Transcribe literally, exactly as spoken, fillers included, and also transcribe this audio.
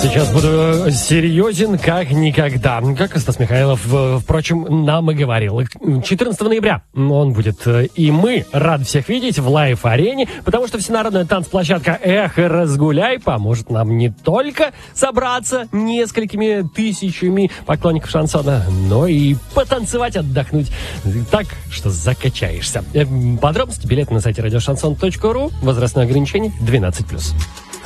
Сейчас буду серьезен как никогда. Как Стас Михайлов, впрочем, нам и говорил. четырнадцатого ноября он будет. И мы рады всех видеть в лайв-арене, потому что всенародная танцплощадка «Эх, разгуляй» поможет нам не только собраться несколькими тысячами поклонников шансона, но и потанцевать, отдохнуть так, что закачаешься. Подробности, билеты на сайте радиошансон точка ру. Возрастное ограничение двенадцать плюс.